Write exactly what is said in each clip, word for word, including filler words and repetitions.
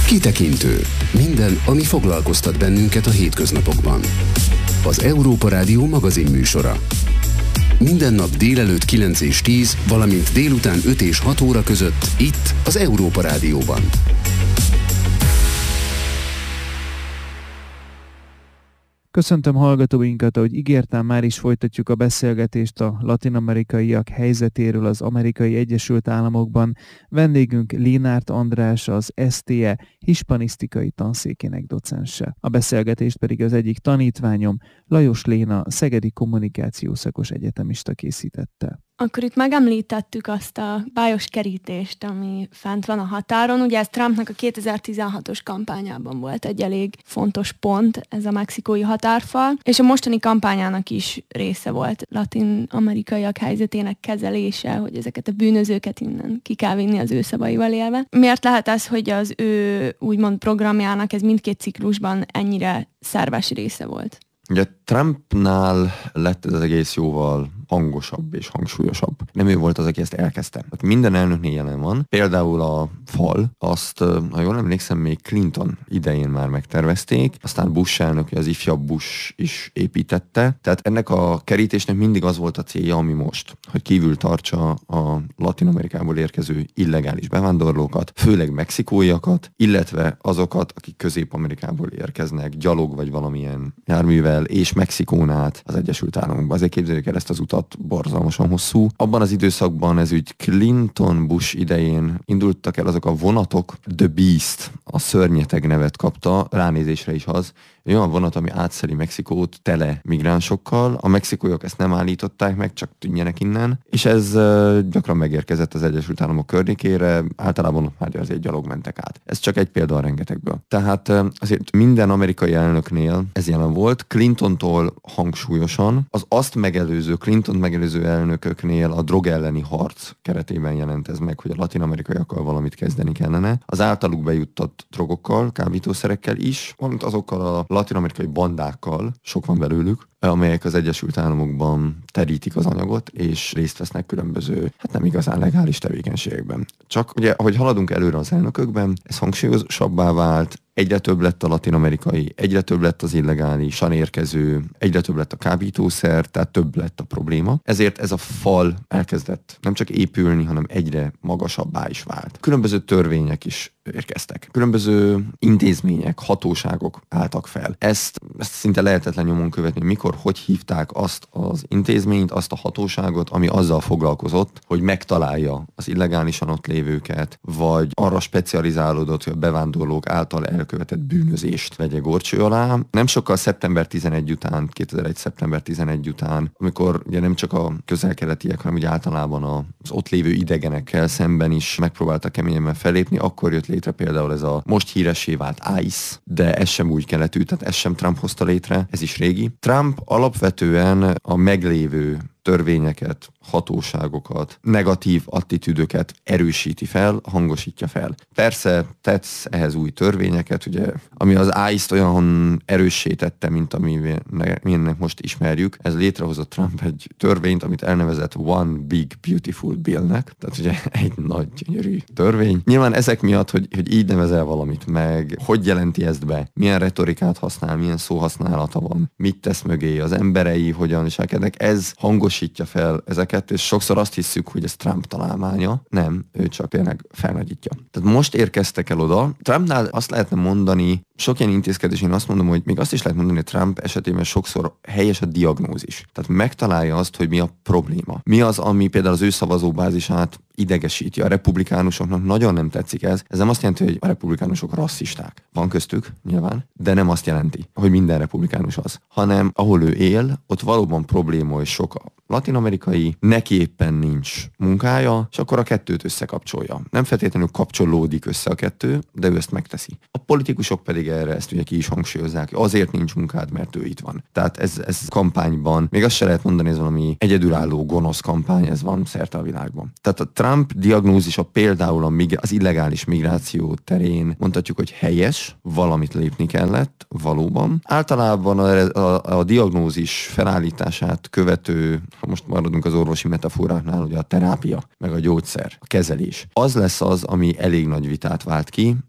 Kitekintő. Minden, ami foglalkoztat bennünket a hétköznapokban. Az Európa Rádió magazin műsora. Minden nap délelőtt kilenc és tíz, valamint délután öt és hat óra között itt az Európa Rádióban. Köszöntöm hallgatóinkat, ahogy ígértem, már is folytatjuk a beszélgetést a latin-amerikaiak helyzetéről az Amerikai Egyesült Államokban. Vendégünk Lénárt András, az es té e hispanisztikai tanszékének docense. A beszélgetést pedig az egyik tanítványom, Lajos Léna, szegedi kommunikációszakos egyetemista készítette. Akkor itt megemlítettük azt a bájos kerítést, ami fent van a határon. Ugye ez Trumpnak a kétezer-tizenhatos kampányában volt egy elég fontos pont, ez a mexikói határfal, és a mostani kampányának is része volt latin-amerikaiak helyzetének kezelése, hogy ezeket a bűnözőket innen ki kell vinni az ő szavaival élve. Miért lehet ez, hogy az ő úgymond programjának ez mindkét ciklusban ennyire szerves része volt? Ugye Trumpnál lett ez az egész jóval hangosabb és hangsúlyosabb. Nem ő volt az, aki ezt elkezdte. Hát minden elnöknél jelen van. Például a fal, azt, ha jól emlékszem, még Clinton idején már megtervezték, aztán Bush elnök, az ifjabb Bush is építette. Tehát ennek a kerítésnek mindig az volt a célja, ami most, hogy kívül tartsa a Latin-Amerikából érkező illegális bevándorlókat, főleg mexikóiakat, illetve azokat, akik Közép-Amerikából érkeznek, gyalog vagy valamilyen járművel, és Mexikón át az Egyesült Államokba. Azért képzeljük el ezt az utat, borzalmasan hosszú. Abban az időszakban, ez úgy Clinton-Bush idején indultak el azok a vonatok, The Beast, a szörnyeteg nevet kapta, ránézésre is az, egy olyan vonat, ami átszeli Mexikót tele migránsokkal. A mexikóiak ezt nem állították meg, csak tűnjenek innen, és ez uh, gyakran megérkezett az Egyesült Államok környékére, általában ott már azért gyalog mentek át. Ez csak egy példa a rengetegből. Tehát uh, azért minden amerikai elnöknél ez jelen volt, Clintontól hangsúlyosan, az azt megelőző, Clinton megelőző elnököknél a drog elleni harc keretében jelent ez meg, hogy a latin-amerikaiakkal valamit kezdeni kellene. Az általuk bejuttott drogokkal, kábítószerekkel is, valamint azokkal a latin-amerikai bandákkal, sok van belőlük, amelyek az Egyesült Államokban terítik az anyagot, és részt vesznek különböző, hát nem igazán legális tevékenységekben. Csak ugye, ahogy haladunk előre az elnökökben, ez hangsúlyosabbá vált, egyre több lett a latin-amerikai, egyre több lett az illegálisan érkező, egyre több lett a kábítószer, tehát több lett a probléma. Ezért ez a fal elkezdett nem csak épülni, hanem egyre magasabbá is vált. Különböző törvények is érkeztek. Különböző intézmények, hatóságok álltak fel. Ezt, ezt szinte lehetetlen nyomon követni, mikor, hogy hívták azt az intézményt, azt a hatóságot, ami azzal foglalkozott, hogy megtalálja az illegálisan ott lévőket, vagy arra specializálódott, hogy a bevándorlók által elkövetett bűnözést vegye górcső alá. Nem sokkal szeptember tizenegy után, kétezer-egy. szeptember tizenegy után, amikor ugye nem csak a közel-keletiek, hanem ugye általában az ott lévő idegenekkel szemben is megpróbáltak keményen fellépni, akkor jött létre például ez a most híressé vált ICE, de ez sem úgy keletű, tehát ez sem Trump hozta létre, ez is régi. Trump alapvetően a meglévő törvényeket, hatóságokat, negatív attitűdöket erősíti fel, hangosítja fel. Persze tetsz ehhez új törvényeket, ugye, ami az ICE-t olyan erőssé tette, mint amilyennek most ismerjük. Ez létrehozott Trump egy törvényt, amit elnevezett One Big Beautiful Bill-nek, tehát ugye egy nagy gyönyörű törvény. Nyilván ezek miatt, hogy, hogy így nevezel valamit meg, hogy jelenti ezt be, milyen retorikát használ, milyen szóhasználata van, mit tesz mögé, az emberei hogyan viselkednek, ez hangosítja fel ezeket, és sokszor azt hiszük, hogy ez Trump találmánya. Nem, ő csak tényleg felnagyítja. Tehát most érkeztek el oda. Trumpnál azt lehetne mondani, sok ilyen intézkedés, én azt mondom, hogy még azt is lehet mondani, hogy Trump esetében sokszor helyes a diagnózis. Tehát megtalálja azt, hogy mi a probléma. Mi az, ami például az ő szavazóbázisát idegesíti. A republikánusoknak nagyon nem tetszik ez. Ez nem azt jelenti, hogy a republikánusok rasszisták. Van köztük, nyilván, de nem azt jelenti, hogy minden republikánus az. Hanem ahol ő él, ott valóban probléma, és sok a latin-amerikai, neki éppen nincs munkája, és akkor a kettőt összekapcsolja. Nem feltétlenül kapcsolódik össze a kettő, de ő ezt megteszi. A politikusok pedig erre ezt ugye ki is hangsúlyozzák, azért nincs munkád, mert ő itt van. Tehát ez, ez kampányban, még azt se lehet mondani, ez valami egyedülálló gonosz kampány, ez van szerte a világban. Tehát a Trump diagnózisa például a mig- az illegális migráció terén mondhatjuk, hogy helyes, valamit lépni kellett, valóban. Általában a, a, a diagnózis felállítását követő, ha most maradunk az orvosi metaforáknál, ugye a terápia, meg a gyógyszer, a kezelés. Az lesz az, ami elég nagy vitát vált ki,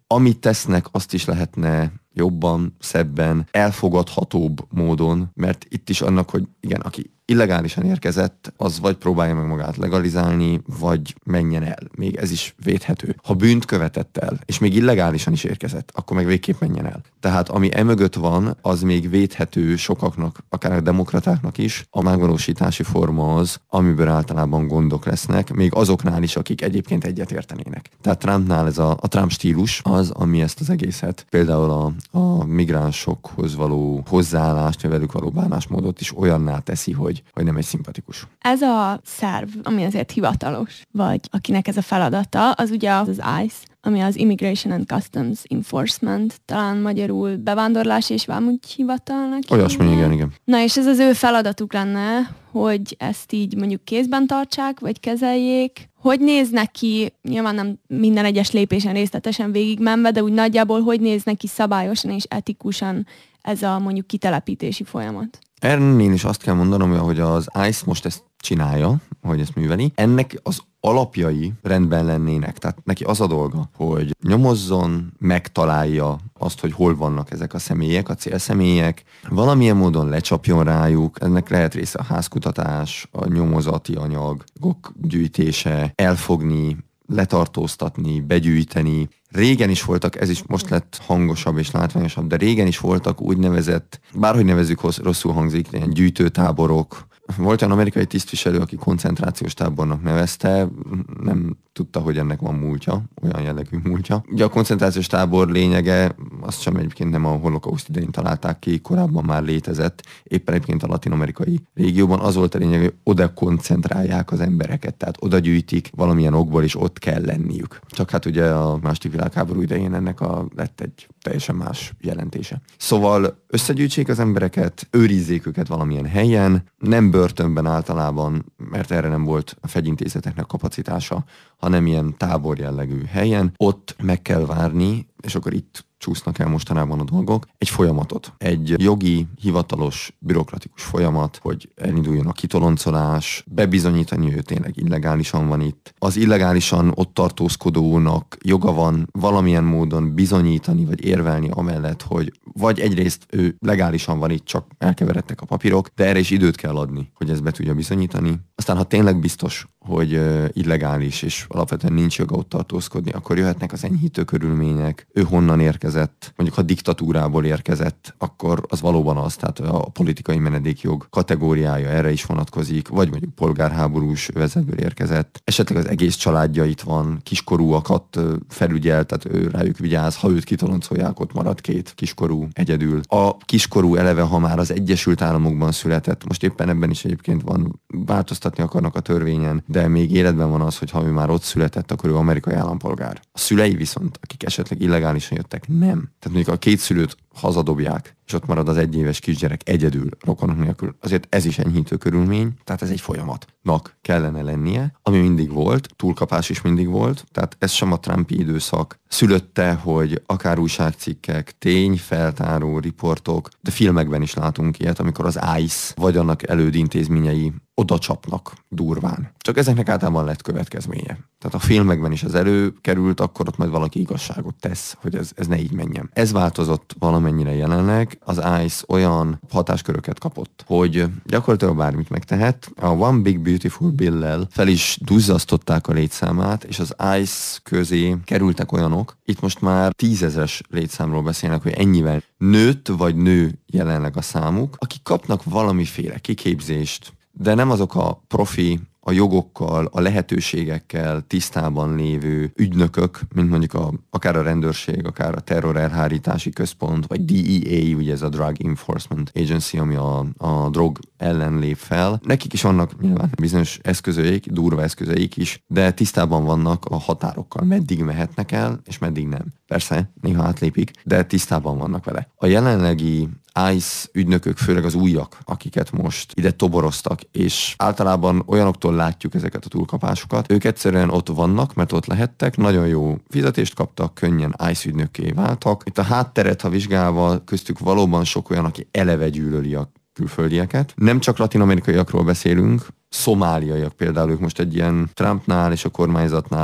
amit tesznek, azt is lehetne jobban, szebben, elfogadhatóbb módon, mert itt is annak, hogy igen, aki illegálisan érkezett, az vagy próbálja meg magát legalizálni, vagy menjen el. Még ez is védhető. Ha bűnt követett el, és még illegálisan is érkezett, akkor meg végképp menjen el. Tehát ami emögött van, az még védhető sokaknak, akár a demokratáknak is. A megvalósítási forma az, amiből általában gondok lesznek, még azoknál is, akik egyébként egyetértenének. Tehát Trumpnál ez a, a Trump stílus az, ami ezt az egészet, például a, a migránsokhoz való hozzáállást, vagy velük való bánásmódot is olyanná teszi, hogy hogy nem egy szimpatikus. Ez a szerv, ami azért hivatalos, vagy akinek ez a feladata, az ugye az I C E, ami az Immigration and Customs Enforcement, talán magyarul bevándorlási és vámügy hivatalnak. Olyasmi, igen, igen. Na és ez az ő feladatuk lenne, hogy ezt így mondjuk kézben tartsák, vagy kezeljék. Hogy néz neki, nyilván nem minden egyes lépésen részletesen végigmenve, de úgy nagyjából hogy néz neki szabályosan és etikusan ez a mondjuk kitelepítési folyamat? Ennél is azt kell mondanom, hogy az I C E most ezt csinálja, hogy ezt műveli. Ennek az alapjai rendben lennének. Tehát neki az a dolga, hogy nyomozzon, megtalálja azt, hogy hol vannak ezek a személyek, a célszemélyek, valamilyen módon lecsapjon rájuk. Ennek lehet része a házkutatás, a nyomozati anyagok gyűjtése, elfogni, letartóztatni, begyűjteni. Régen is voltak, ez is most lett hangosabb és látványosabb, de régen is voltak úgynevezett, bárhogy nevezzük, rosszul hangzik, ilyen gyűjtőtáborok. Volt olyan amerikai tisztviselő, aki koncentrációs tábornak nevezte, nem tudta, hogy ennek van múltja, olyan jellegű múltja. Ugye a koncentrációs tábor lényege, azt sem egyébként nem a holokauszt idején találták ki, korábban már létezett, éppen egyébként a latin-amerikai régióban az volt a lényeg, hogy oda koncentrálják az embereket, tehát oda gyűjtik valamilyen okból, és ott kell lenniük. Csak hát ugye a második világháború idején ennek a, lett egy teljesen más jelentése. Szóval összegyűjtsék az embereket, őrizzék őket valamilyen helyen, nem börtönben általában, mert erre nem volt a fegyintézeteknek kapacitása, hanem ilyen tábor jellegű helyen. Ott meg kell várni, és akkor itt csúsznak el mostanában a dolgok, egy folyamatot. Egy jogi, hivatalos, bürokratikus folyamat, hogy elinduljon a kitoloncolás, bebizonyítani, hogy ő tényleg illegálisan van itt. Az illegálisan ott tartózkodónak joga van valamilyen módon bizonyítani, vagy érvelni amellett, hogy vagy egyrészt ő legálisan van itt, csak elkeveredtek a papírok, de erre is időt kell adni, hogy ezt be tudja bizonyítani. Aztán, ha tényleg biztos, hogy uh, illegális, és alapvetően nincs joga ott tartózkodni, akkor jöhetnek az enyhítő körülmények. Ő honnan érkezett, mondjuk ha diktatúrából érkezett, akkor az valóban az, tehát a politikai menedékjog kategóriája erre is vonatkozik, vagy mondjuk polgárháborús övezetből érkezett. Esetleg az egész családja itt van, kiskorúakat felügyel, tehát ő rájuk vigyáz, ha őt kitoloncolják, ott marad két kiskorú egyedül. A kiskorú eleve, ha már az Egyesült Államokban született, most éppen ebben is egyébként van, változtatni akarnak a törvényen, de még életben van az, hogy ha ő már ott született, akkor ő amerikai állampolgár. A szülei viszont, akik esetleg illegálisan jöttek, nem. Tehát mondjuk a két szülőt hazadobják, és ott marad az egyéves kisgyerek egyedül, rokonok nélkül. Azért ez is enyhítő körülmény, tehát ez egy folyamatnak kellene lennie, ami mindig volt, túlkapás is mindig volt, tehát ez sem a Trumpi időszak szülötte, hogy akár újságcikkek, tényfeltáró riportok, de filmekben is látunk ilyet, amikor az I C E vagy annak előd intézményei oda csapnak durván. Csak ezeknek általában lett következménye. Tehát a filmekben is az előkerült, akkor ott majd valaki igazságot tesz, hogy ez, ez ne így menjen. Ez változott valamennyire jelenleg. Az I C E olyan hatásköröket kapott, hogy gyakorlatilag bármit megtehet. A One Big Beautiful Bill-lel fel is duzzasztották a létszámát, és az I C E közé kerültek olyanok, itt most már tízezres létszámról beszélnek, hogy ennyivel nőtt vagy nő jelenleg a számuk, akik kapnak valamiféle kiképzést, de nem azok a profi, a jogokkal, a lehetőségekkel tisztában lévő ügynökök, mint mondjuk a, akár a rendőrség, akár a terrorelhárítási központ, vagy D E A, ugye ez a Drug Enforcement Agency, ami a, a drog ellen lép fel. Nekik is vannak nyilván bizonyos eszközeik, durva eszközeik is, de tisztában vannak a határokkal, meddig mehetnek el, és meddig nem. Persze, néha átlépik, de tisztában vannak vele. A jelenlegi I C E ügynökök, főleg az újak, akiket most ide toboroztak, és általában olyanoktól látjuk ezeket a túlkapásokat. Ők egyszerűen ott vannak, mert ott lehettek, nagyon jó fizetést kaptak, könnyen I C E ügynökké váltak. Itt a hátteret, ha vizsgálva, köztük valóban sok olyan, aki eleve gyűlöli a külföldieket. Nem csak latin-amerikaiakról beszélünk, szomáliaiak például, ők most egy ilyen Trumpnál és a kormányzatnál egy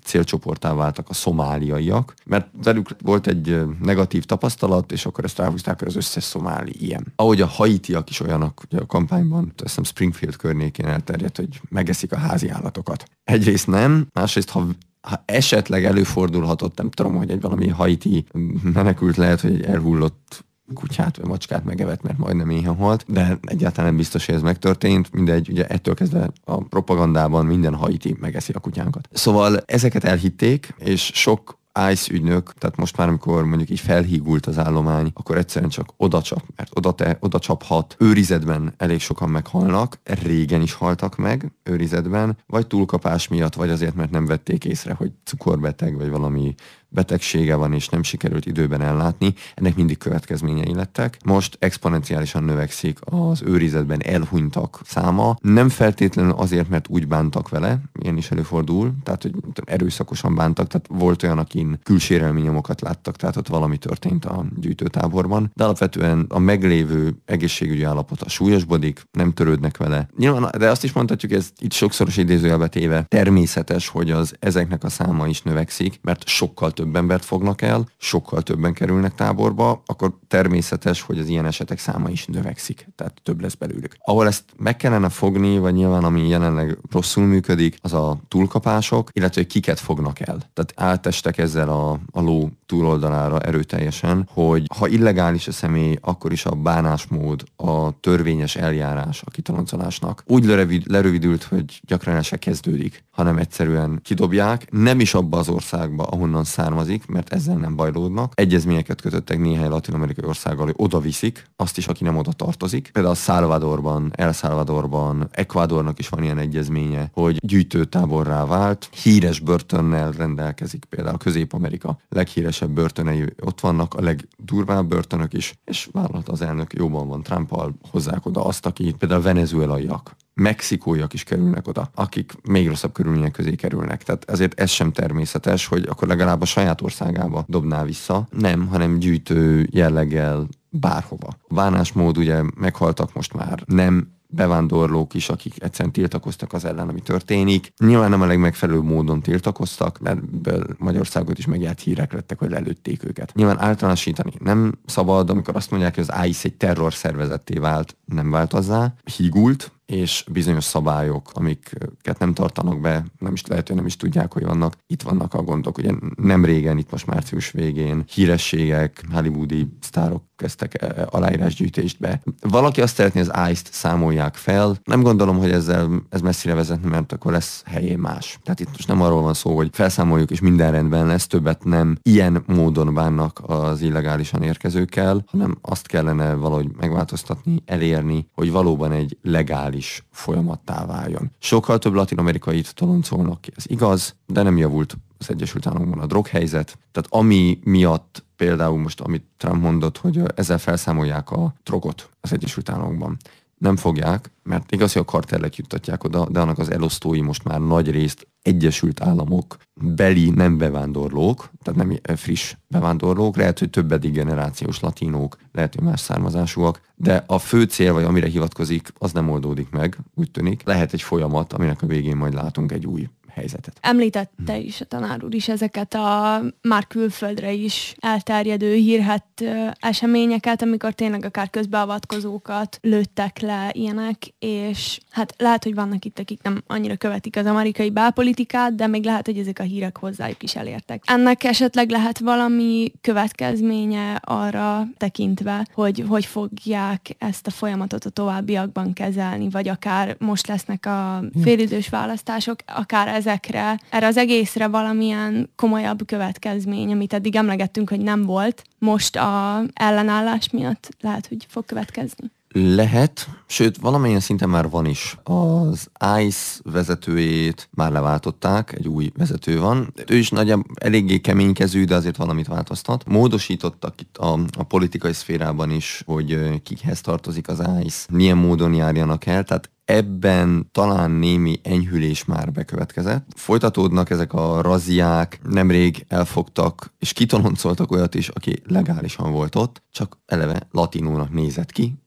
célcsoporttá váltak a szomáliaiak, mert velük volt egy negatív tapasztalat, és akkor ezt ráhúzták, hogy az összes szomáli ilyen. Ahogy a haitiak is olyanok, ugye a kampányban, azt hiszem Springfield környékén elterjedt, hogy megeszik a házi állatokat. Egyrészt nem, másrészt ha ha esetleg előfordulhatott, nem tudom, hogy egy valami haiti menekült lehet, hogy egy elhullott kutyát vagy macskát megevett, mert majdnem éhen halt, de egyáltalán nem biztos, hogy ez megtörtént. Mindegy, ugye ettől kezdve a propagandában minden haiti megeszi a kutyánkat. Szóval ezeket elhitték, és sok ICE ügynök, tehát most már amikor mondjuk így felhígult az állomány, akkor egyszerűen csak odacsap, mert oda, te, oda csaphat. Őrizetben elég sokan meghalnak, régen is haltak meg őrizetben, vagy túlkapás miatt, vagy azért, mert nem vették észre, hogy cukorbeteg, vagy valami betegsége van, és nem sikerült időben ellátni, ennek mindig következményei lettek. Most exponenciálisan növekszik az őrizetben elhunytak száma, nem feltétlenül azért, mert úgy bántak vele, ilyen is előfordul, tehát hogy erőszakosan bántak, tehát volt olyan, akin külsérelmi nyomokat láttak, tehát ott valami történt a gyűjtőtáborban, de alapvetően a meglévő egészségügyi állapota súlyosbodik, nem törődnek vele. Nyilván, de azt is mondhatjuk, ez itt sokszoros idézőjelbe téve természetes, hogy az ezeknek a száma is növekszik, mert sokkal több embert fognak el, sokkal többen kerülnek táborba, akkor természetes, hogy az ilyen esetek száma is növekszik, tehát több lesz belőlük. Ahol ezt meg kellene fogni, vagy nyilván ami jelenleg rosszul működik, az a túlkapások, illetve hogy kiket fognak el. Tehát átestek ezzel a, a ló túloldalára erőteljesen, hogy ha illegális a személy, akkor is a bánásmód, a törvényes eljárás a kitoloncolásnak úgy lerövid, lerövidült, hogy gyakran el se kezdődik, hanem egyszerűen kidobják, nem is abba az országba, ahonnan származik, mert ezzel nem bajlódnak. Egyezményeket kötöttek néhány latin-amerikai országgal, hogy oda viszik, azt is, aki nem oda tartozik. Például Salvadorban, El Salvadorban, Ecuadornak is van ilyen egyezménye, hogy gyűjtőtáborrá vált, híres börtönnel rendelkezik, például Közép-Amerika leghíresebb börtönei ott vannak, a legdurvább börtönök is, és vállalta az elnök, jóban van Trumpal, hozzák oda azt, aki például venezuelaiak, mexikóiak is kerülnek oda, akik még rosszabb körülmények közé kerülnek. Tehát ezért ez sem természetes, hogy akkor legalább a saját országába dobná vissza. Nem, hanem gyűjtő jelleggel bárhova. A bánásmód ugye meghaltak most már nem bevándorlók is, akik egyszerűen tiltakoztak az ellen, ami történik. Nyilván nem a legmegfelelőbb módon tiltakoztak, mert Magyarországot is megjárt hírek lettek, hogy lelőtték őket. Nyilván általánosítani nem szabad, amikor azt mondják, hogy az ICE egy terrorszervezetté vált, nem vált azzá, hígult, és bizonyos szabályok, amiket nem tartanak be, nem is lehet, hogy nem is tudják, hogy vannak. Itt vannak a gondok. Ugye nem régen, itt most március végén hírességek, hollywoodi sztárok kezdtek aláírásgyűjtést be. Valaki azt szeretné, az ICE-t számolják fel. Nem gondolom, hogy ezzel ez messzire vezetne, mert akkor lesz helyén más. Tehát itt most nem arról van szó, hogy felszámoljuk és minden rendben lesz, többet nem ilyen módon bánnak az illegálisan érkezőkkel, hanem azt kellene valahogy megváltoztatni, elérni, hogy valóban egy legális folyamattá váljon. Sokkal több latin-amerikait toloncolnak ki, ez igaz, de nem javult az Egyesült Államokban a droghelyzet. Tehát ami miatt például most, amit Trump mondott, hogy ezzel felszámolják a drogot az Egyesült Államokban. Nem fogják, mert igaz, hogy a kartellek juttatják oda, de annak az elosztói most már nagy részt Egyesült Államok beli nem bevándorlók, tehát nem friss bevándorlók, lehet, hogy több eddig generációs latinók, lehet, hogy más származásúak, de a fő cél, vagy amire hivatkozik, az nem oldódik meg, úgy tűnik. Lehet egy folyamat, aminek a végén majd látunk egy új helyzetet. Említette is a tanár úr is ezeket a már külföldre is elterjedő hírhedt eseményeket, amikor tényleg akár közbeavatkozókat lőttek le ilyenek, és hát lehet, hogy vannak itt, akik nem annyira követik az amerikai belpolitikát, de még lehet, hogy ezek a hírek hozzájuk is elértek. Ennek esetleg lehet valami következménye arra tekintve, hogy hogy fogják ezt a folyamatot a továbbiakban kezelni, vagy akár most lesznek a félidős választások, akár ezekre, erre az egészre valamilyen komolyabb következmény, amit eddig emlegettünk, hogy nem volt, most a ellenállás miatt lehet, hogy fog következni. Lehet, sőt, valamilyen szinten már van is. Az ICE vezetőjét már leváltották, egy új vezető van. Ő is nagyjából eléggé keménykezű, de azért valamit változtat. Módosítottak itt a, a politikai szférában is, hogy kikhez tartozik az ICE, milyen módon járjanak el, tehát ebben talán némi enyhülés már bekövetkezett. Folytatódnak ezek a razziák, nemrég elfogtak, és kitoloncoltak olyat is, aki legálisan volt ott, csak eleve latinónak nézett ki,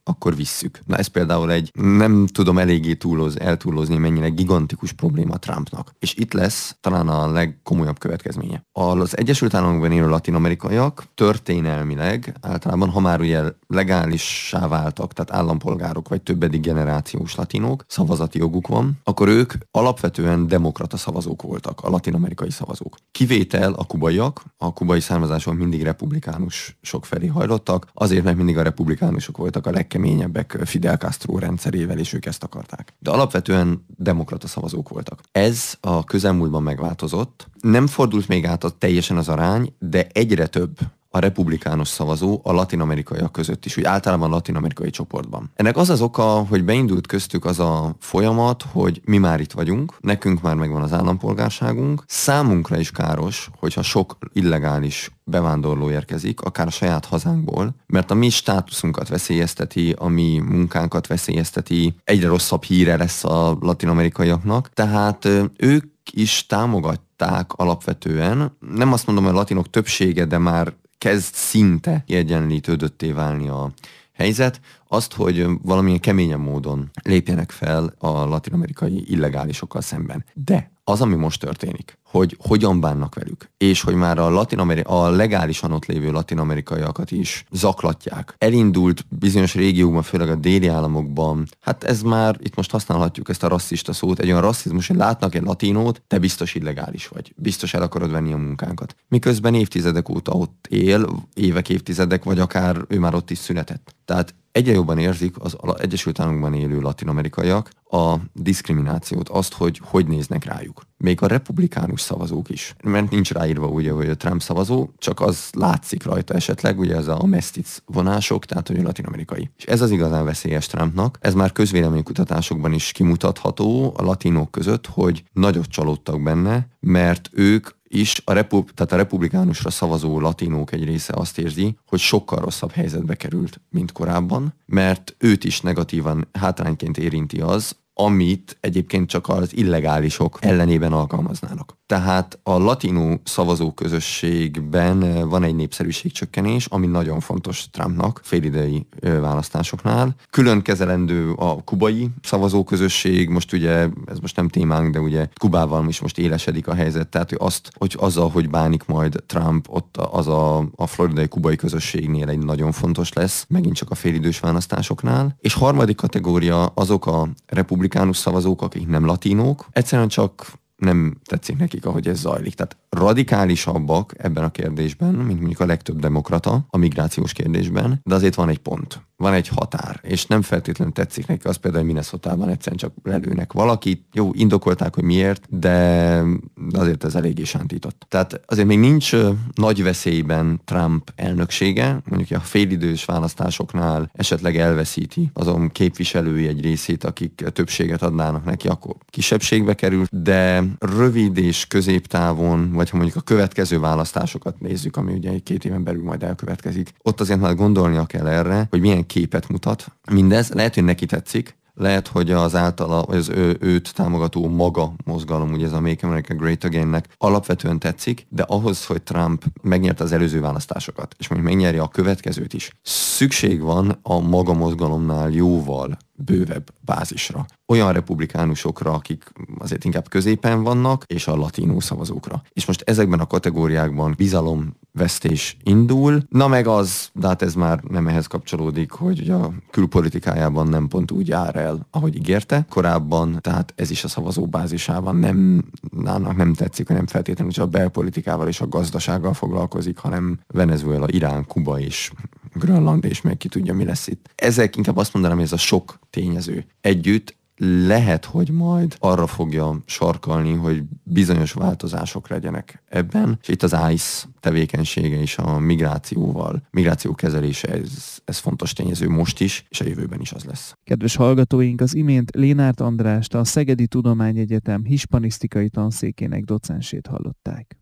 akkor visszük. Na ez például egy, nem tudom eléggé túloz, eltúlozni, mennyire gigantikus probléma Trumpnak. És itt lesz talán a legkomolyabb következménye. Az Egyesült Államokban élő latin-amerikaiak történelmileg általában, ha már ugye legálissá váltak, tehát állampolgárok vagy többedik generációs latinok, szavazati joguk van, akkor ők alapvetően demokrata szavazók voltak, a latin-amerikai szavazók. Kivétel a kubaiak, a kubai származások mindig republikánusok felé hajlottak, azért, mert mindig a republikánusok voltak a legkeményebbek Fidel Castro rendszerével, és ők ezt akarták. De alapvetően demokrata szavazók voltak. Ez a közelmúltban megváltozott. Nem fordult még át a teljesen az arány, de egyre több a republikánus szavazó a latin-amerikaiak között is, úgy általában latin-amerikai csoportban. Ennek az az oka, hogy beindult köztük az a folyamat, hogy mi már itt vagyunk, nekünk már megvan az állampolgárságunk, számunkra is káros, hogyha sok illegális bevándorló érkezik, akár a saját hazánkból, mert a mi státuszunkat veszélyezteti, a mi munkánkat veszélyezteti, egyre rosszabb híre lesz a latin-amerikaiaknak, tehát ők is támogatták alapvetően, nem azt mondom, hogy a latinok többsége, de már kezd szinte kiegyenlítődötté válni a helyzet, azt, hogy valamilyen keményen módon lépjenek fel a latin-amerikai illegálisokkal szemben. De az, ami most történik, hogy hogyan bánnak velük, és hogy már a, latin-ameri- a legálisan ott lévő latin-amerikaiakat is zaklatják. Elindult bizonyos régiókban, főleg a déli államokban, hát ez már, itt most használhatjuk ezt a rasszista szót, egy olyan rasszizmus, hogy látnak egy latinót, te biztos illegális vagy, biztos el akarod venni a munkánkat. Miközben évtizedek óta ott él, évek, évtizedek, vagy akár ő már ott is született. Tehát egyre jobban érzik az Egyesült Államokban élő latin-amerikaiak a diszkriminációt, azt, hogy hogy néznek rájuk. Még a republikánus szavazók is. Mert nincs ráírva ugye, hogy a Trump szavazó, csak az látszik rajta esetleg, ugye ez a mesztic vonások, tehát hogy a latin-amerikai. És ez az igazán veszélyes Trumpnak. Ez már közvéleménykutatásokban is kimutatható a latinok között, hogy nagyot csalódtak benne, mert ők is a, repub- tehát a republikánusra szavazó latinók egy része azt érzi, hogy sokkal rosszabb helyzetbe került, mint korábban, mert őt is negatívan hátrányként érinti az, amit egyébként csak az illegálisok ellenében alkalmaznának. Tehát a latinó szavazó közösségben van egy népszerűségcsökkenés, ami nagyon fontos Trumpnak félidei választásoknál. Külön kezelendő a kubai szavazóközösség, most ugye, ez most nem témánk, de ugye Kubával is most élesedik a helyzet, tehát hogy azt, hogy azzal, hogy bánik majd Trump, ott az a, a floridai kubai közösségnél egy nagyon fontos lesz, megint csak a félidős választásoknál. És harmadik kategória azok a republikánus szavazók, akik nem latinók, egyszerűen csak nem tetszik nekik, ahogy ez zajlik. Tehát radikálisabbak ebben a kérdésben, mint mondjuk a legtöbb demokrata a migrációs kérdésben, de azért van egy pont, van egy határ, és nem feltétlenül tetszik neki, az például Minnesotában egyszerűen csak lelőnek valakit, jó, indokolták, hogy miért, de, de azért ez eléggé sántított. Tehát azért még nincs uh, nagy veszélyben Trump elnöksége, mondjuk a félidős választásoknál esetleg elveszíti azon képviselői egy részét, akik többséget adnának neki, akkor kisebbségbe kerül, de rövid és középtávon, vagy ha mondjuk a következő választásokat nézzük, ami ugye egy két éven belül majd elkövetkezik, ott azért már gondolnia kell erre, hogy milyen képet mutat. Mindez lehet, hogy neki tetszik, lehet, hogy az általa, vagy az ő, őt támogató maga mozgalom, ugye ez a Make America Great Again-nek alapvetően tetszik, de ahhoz, hogy Trump megnyerte az előző választásokat, és mondjuk megnyerje a következőt is, szükség van a maga mozgalomnál jóval bővebb bázisra. Olyan republikánusokra, akik azért inkább középen vannak, és a latinó szavazókra. És most ezekben a kategóriákban bizalomvesztés indul, na meg az, de hát ez már nem ehhez kapcsolódik, hogy a külpolitikájában nem pont úgy jár el, ahogy ígérte korábban, tehát ez is a szavazóbázisában nem, nának nem tetszik, hogy nem feltétlenül csak a belpolitikával és a gazdasággal foglalkozik, hanem Venezuela, Irán, Kuba és Grönland, és meg ki tudja, mi lesz itt. Ezek inkább azt mondanám, hogy ez a sok tényező együtt lehet, hogy majd arra fogja sarkalni, hogy bizonyos változások legyenek ebben, és itt az i cé e tevékenysége és a migrációval, migráció kezelése, ez, ez fontos tényező most is, és a jövőben is az lesz. Kedves hallgatóink, az imént Lénárt Andrást, a Szegedi Tudományegyetem hispanisztikai tanszékének docensét hallották.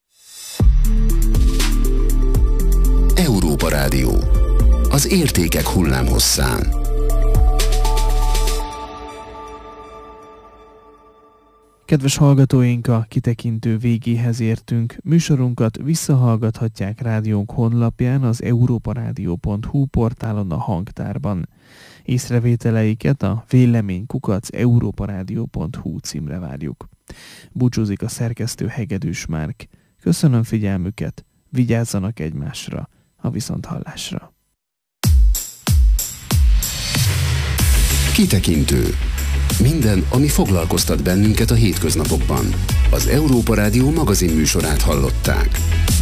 Európa Rádió. Az értékek hullámhosszán. Kedves hallgatóink, a kitekintő végéhez értünk. Műsorunkat visszahallgathatják rádiónk honlapján, az európarádió pont hu portálon, a hangtárban. Észrevételeiket a vélemény kukac európarádió pont hu címre várjuk. Búcsúzik a szerkesztő Hegedűs Márk. Köszönöm figyelmüket, vigyázzanak egymásra, a viszonthallásra. Kitekintő. Minden, ami foglalkoztat bennünket a hétköznapokban. Az Európa Rádió magazin műsorát hallották.